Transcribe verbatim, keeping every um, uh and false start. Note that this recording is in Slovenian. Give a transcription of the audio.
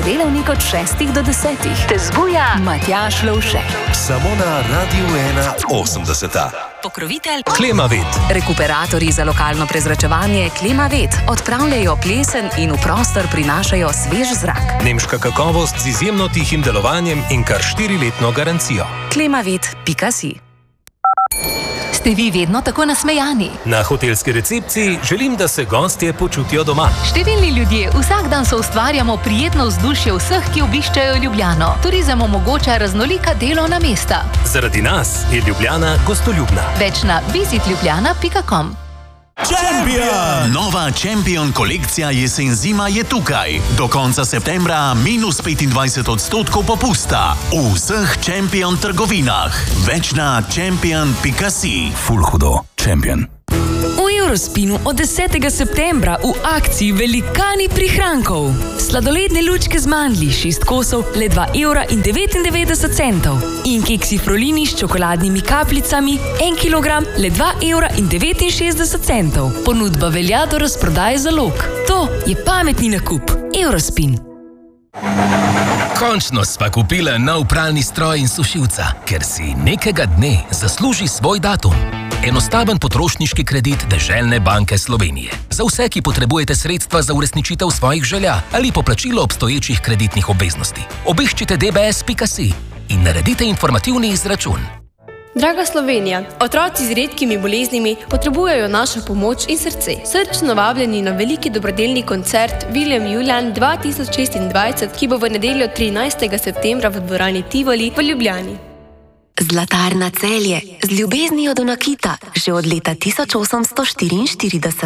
delavnik od šestih do desetih. Te zbuja Matjaž Lovšek. Samo na Radiu ena osemdeseta. Pokrovitelj Klimavet. Rekuperatorji za lokalno prezračevanje Klimavet odpravljajo plesen in v prostor prinašajo svež zrak. Nemška kakovost z izjemno tihim delovanjem in kar štiriletno garancijo. klimavet pika si. Ste vi vedno tako nasmejani? Na hotelski recepciji želim, da se gostje počutijo doma. Številni ljudje vsak dan so ustvarjamo prijetno vzdušje vseh, ki obiščajo Ljubljano. Turizem omogoča raznolika delovna mesta. Zaradi nas je Ljubljana gostoljubna. Več na visit ljubljana pika com. Champion! Nova Champion kolekcija jesen-zima je tukaj. Do konca septembra minus petindvajset odstotkov popusta. V vseh Champion trgovinah. Več na champion pika si. Ful hudo. Champion. V Eurospinu od desetega septembra v akciji velikani prihrankov. Sladoledne lučke z mandlji, šest kosov, le dva evra in devetindevetdeset centov. In keksi Frolini s čokoladnimi kapljicami, en kilogram, le dva evra in devetinšestdeset centov. Ponudba velja do razprodaje zalog. To je pametni nakup. Eurospin. Končno sva kupila nov pralni stroj in sušilca, ker si nekega dne zasluži svoj datum. Enostaven potrošniški kredit Deželne banke Slovenije. Za vse, ki potrebujete sredstva za uresničitev svojih želja ali poplačilo obstoječih kreditnih obveznosti. Obiščite d b s pika si in naredite informativni izračun. Draga Slovenija, otroci z redkimi boleznimi potrebujejo našo pomoč in srce. Srčno vabljeni na veliki dobrodelni koncert William Julian dva tisoč šestindvajset, ki bo v nedeljo trinajstega septembra v dvorani Tivoli v Ljubljani. Zlatarna Celje, z ljubeznijo do nakita, že od leta tisoč osemsto štiriinštirideset.